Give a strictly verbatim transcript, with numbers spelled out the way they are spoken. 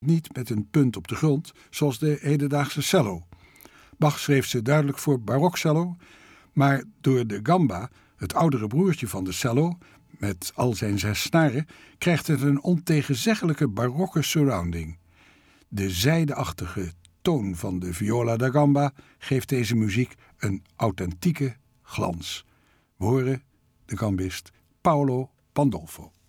niet met een punt op de grond, zoals de hedendaagse cello. Bach schreef ze duidelijk voor barokcello, maar door de gamba, het oudere broertje van de cello, met al zijn zes snaren, krijgt het een ontegenzeggelijke barokke surrounding. De zijdeachtige toon van de viola da gamba geeft deze muziek een authentieke glans. We horen de gambist Paolo Pandolfo.